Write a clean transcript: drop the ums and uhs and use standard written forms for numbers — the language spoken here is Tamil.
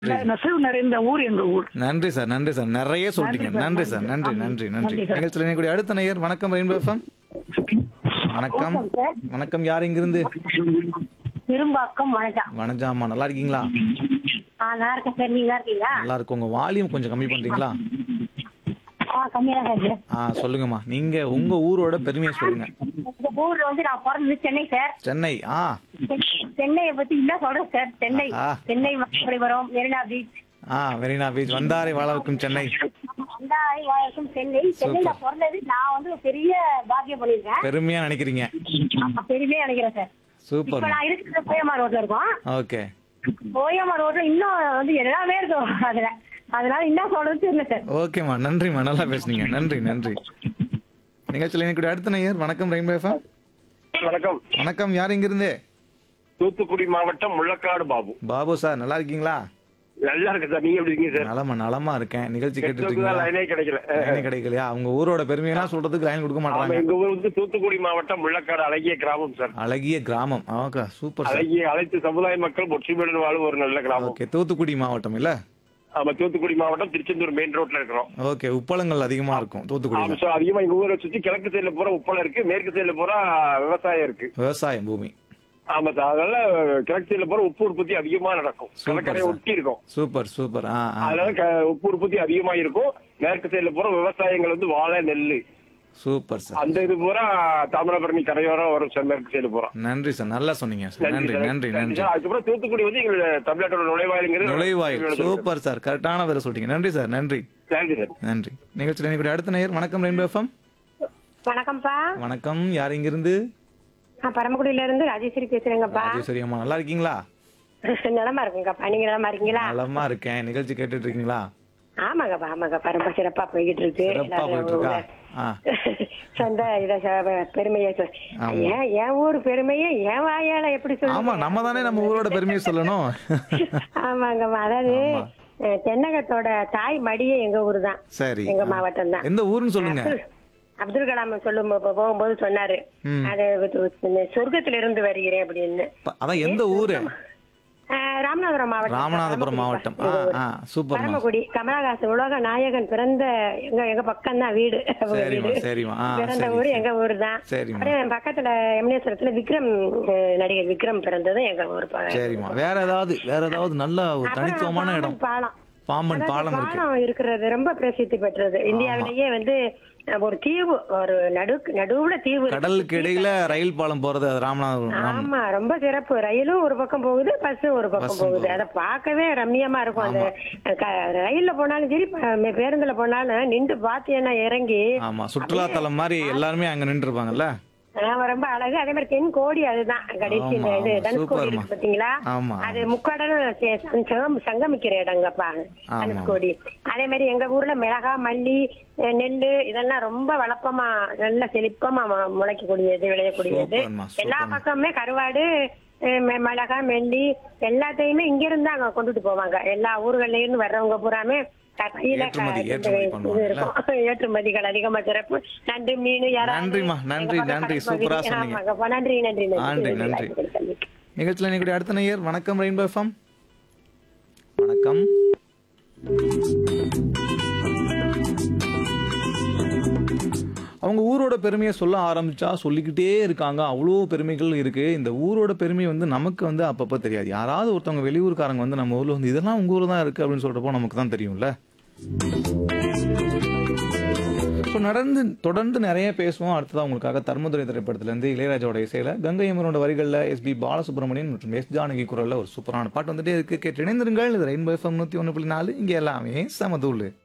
நன்றி. நெசவு நிறைந்த ஊர் எங்க ஊர். நன்றி சார், நன்றி சார். நெறைய சொல்லிட்டீங்க. நன்றி சார், நன்றி சார். நன்றி. நன்றி, நன்றி, நன்றி. நன்றி சார். நிகழ்ச்சியில் இணையக்கூடிய அடுத்த நேயர் வணக்கம் ரெயின்போ எஃப்எம். வணக்கம். சார். வணக்கம் யார் இங்கிருந்து? திரும்பாக்கம் வணக்கம். வணக்கம்மா, நல்லா இருக்கீங்களா? நல்லா இருக்கேன் சார், நீங்க இருக்கீங்களா? நல்லா இருக்கும். உங்க வால்யூம் கொஞ்சம் கம்மி பண்றீங்களா? கம்மியா தான் சார். சொல்லுங்கம்மா. நீங்க உங்க ஊரோட பெருமையை சொல்லுங்க. இந்த ஊர்ல வந்து நான் பிறந்தது சென்னை சார். சென்னை. சென்னையை பத்தி என்ன சொல்றேன் சார்? சென்னை ஆ. சென்னை மகாபலிபுரம் மெரினா பீச் மெரினா பீச், வந்தாரை வாழ வைக்கும் சென்னை. வந்தாரை வாழக்கும் சென்னை. சென்னையில பிறந்தது நான் வந்து பெரிய பாக்கியம் பண்ணிருக்கேன். பெருமையா நினைக்கிறீங்க? பெருமையா நினைக்கிறேன் சார். சூப்பர். இப்ப நான் இருக்கிற போயமா ரோட்ல இருக்கோம். ஓகே. போயமா ரோட்ல இன்னும் வந்து எல்லாமே இருக்கும் அதுல. அதனால என்ன சொல்றது தெரியல சார். ஓகேம்மா, நன்றிம்மா, நல்லா பேசுனீங்க. நன்றி, நன்றி. நிகழ்ச்சியில் இணையக்கூடிய அடுத்த நேயர் வணக்கம் ரெயின்போ எஃப்எம். வணக்கம். வணக்கம் யார் இங்கிருந்து? தூத்துக்குடி மாவட்டம் முள்ளக்காடு பாபு. பாபு சார், நல்லா இருக்கீங்களா? நல்லா இருக்கு சார். நீங்க எப்படி இருக்கீங்க சார்? நலமா நலமா இருக்கேன். நிகழ்ச்சி கேட்டுட்டு நெட்வொர்க் இருக்கீங்களா? தான் லைனே கிடைக்கல. லைனே கிடைக்கலையா? அவங்க ஊரோட பெருமையெல்லாம் சொல்றதுக்கு லைன் கொடுக்க ஆமா, மாட்டாங்க. எங்க ஊர் வந்து தூத்துக்குடி மாவட்டம் முள்ளக்காடு அழகிய கிராமம் சார். அழகிய கிராமம். Okay, super sir. அழகிய அனைத்து சமுதாய மக்கள் ஒற்றுமையுடன் வாழும் ஒரு நல்ல கிராமம். ஓகே, தூத்துக்குடி மாவட்டம் இல்ல? ஆமா, தூத்துக்குடி மாவட்டம் திருச்செந்தூர் மெயின் ரோட்ல இருக்கிறோம். ஓகே, உப்பளங்கள் அதிகமா இருக்கும் ஆமா தூத்துக்குடியில. சார். அதிகமா எங்க ஊரை சுத்தி கிழக்கு சைடுல பூரா உப்பளம் இருக்கு, மேற்கு சைடுல பூரா விவசாயம் இருக்கு. விவசாயம் பூமி. ஆமா சார். அதனால கிழக்கு சைடுல பூரா உப்பு உற்பத்தி அதிகமா நடக்கும். சூப்பர் கடற்கரை சார். ஒட்டி இருக்கும். Super super. அதனால உப்பு உற்பத்தி அதிகமா இருக்கும். மேற்கு சைடுல பூரா விவசாயங்கள் வந்து வாழை, நெல்லு, சூப்பர் சார். அந்த இது பூரா தாமிரபரணி கரையோரம் வரும் சார். மேற்கு சைடு பூரா. நன்றி சார், நல்லா சொன்னீங்க சார். நன்றி, நன்றி, நன்றி. சார். அதுக்கப்புறம் தூத்துக்குடி வந்து எங்க தமிழ்நாட்டோட நுழைவாயிலுங்கிறது நுழைவாயில். சூப்பர் சார், கரெக்டான வேலை சொல்லிட்டீங்க. நன்றி சார், நன்றி, தேங்க்யூ சார். நன்றி. நிகழ்ச்சியில் இணையக்கூடிய அடுத்த நேயர் வணக்கம் ரெயின்போ எஃப்எம். வணக்கம்ப்பா. வணக்கம் யார் இங்கிருந்து? நான் பரமக்குடியில இருந்து ராஜேஸ்வரி பேசுறேங்கப்பா. ராஜேஸ்வரி அம்மா, நல்லா இருக்கீங்களா? நலமா இருக்குங்கப்பா. நீங்க நலமா இருக்கீங்களா? நலமா இருக்கேன். நிகழ்ச்சி கேட்டுட்டு இருக்கீங்களா? ஆமாங்கப்பா ரொம்ப சிறப்பா போய்கிட்டு இருக்கு. சிறப்பா போயிட்டு இருக்கா? சொந்த இத பெருமையை ஆமா. என் ஊர் பெருமையை என் வாயால எப்படி ஆமா, சொல்லுங்க? நம்ம தானே நம்ம ஊரோட பெருமையை சொல்லணும். ஆமாங்கம்மா. அதாவது ஆமா. தென்னகத்தோட தாய் மடியே எங்க ஊர் தான். சரி. எங்க மாவட்டம் தான். எந்த ஊருன்னு சொல்லுங்க. அப்துல் கலாம் சொல்லும் போகும்போது சொன்னாரு, அது சொர்க்கத்துல இருந்து வருகிறேன் அப்படின்னு. அதான் எந்த ஊரு? ராமநாதபுரம் மாவட்டம். ராமநாதபுரம் மாவட்டம். சூப்பர். பரமக்குடி. கமலஹாசன் உலக நாயகன் பிறந்த எங்க பக்கம் தான் வீடு. சரிமா, சரிமா. பிறந்த ஊரு எங்க ஊரு தான். சரிமா. அப்படியே பக்கத்துல எம்னேஸ்வரத்துல விக்ரம் நடிகர் விக்ரம் பிறந்ததும் எங்க ஊர். சரிமா. வேற ஏதாவது நல்ல ஒரு தனித்துவமான இடம்? பாலம். பாம்பன் பாலம் இருக்கு. பாலம் இருக்கிறது ரொம்ப பிரசித்தி பெற்றது. இந்தியாவிலேயே வந்து ஒரு தீவு, ஒரு நடுவுல தீவு. கடலுக்கு இடையில ரயில் பாலம் போறது அது ராமநாதபுரம். ஆமா, ரொம்ப சிறப்பு. ரயிலும் ஒரு பக்கம் போகுது, பஸ்ஸும் ஒரு பக்கம் போகுது. அத பார்க்கவே ரம்மியமா இருக்கும். அந்த ரயில்ல போனாலும் சரி, பேருந்துல போனாலும் நின்று பாத்தீங்கன்னா இறங்கி. ஆமா, சுற்றுலா தலம் மாதிரி எல்லாருமே அங்க நின்று இருப்பாங்கல்ல. ரொம்ப அழகு. அதே மாதிரி தென் கோடி அதுதான் கடைசி. இந்த இது தனுஷ்கோடி இருக்கு பாத்தீங்களா? அது முக்கடலும் சங்கமிக்கிற இடங்கப்பா தனுஷ்கோடி. அதே மாதிரி எங்க ஊர்ல மிளகா, மல்லி, நெல்லு இதெல்லாம் ரொம்ப வளப்பமா நல்ல செழிப்பமா முளைக்கக்கூடியது, விளையக்கூடியது. எல்லா பக்கமுமே கருவாடு, மிளகா, மல்லி எல்லாத்தையுமே இங்க இருந்து அங்க கொண்டுட்டு போவாங்க. எல்லா ஊர்கள்ல இருந்து வர்றவங்க பூராமே ஏற்றுமதிகள் அதிகமா சிறப்பு. நண்டு, மீன், நன்றிமா, நன்றி, நன்றி. சூப்பரா சொன்னீங்க. நன்றி, நன்றி, நன்றி, நன்றி. நிகழ்ச்சியில் இன்னைக்கு அடுத்த நேயர் வணக்கம் ரெயின்போ எஃப்எம். வணக்கம். அவங்க ஊரோட பெருமையை சொல்ல ஆரம்பிச்சா சொல்லிக்கிட்டே இருக்காங்க. அவ்வளோ பெருமைகள் இருக்கு. இந்த ஊரோட பெருமை வந்து நமக்கு வந்து அப்பப்போ தெரியாது. யாராவது ஒருத்தவங்க வெளியூர்காரங்க வந்து நம்ம ஊர்ல வந்து இதெல்லாம் உங்க ஊர் தான் இருக்கு அப்படின்னு சொல்றப்போ நமக்கு தான் தெரியும்ல. ஸோ தொடர்ந்து நிறைய பேசுவோம். அடுத்ததான் உங்களுக்காக தர்மதுரை திரைப்படத்திலிருந்து இளையராஜாவோட இசையில கங்கை அமரோட வரிகளில் எஸ்பி பாலசுப்ரமணியன் மற்றும் எஸ் ஜானகி குரல்ல ஒரு சூப்பரான பாட்டு வந்துட்டே இருக்கு. கேட்டு இணைந்திருங்கள். இது ரெயின்போ எஃப்எம் 101.4. இங்கே எல்லாமே சமதூளு.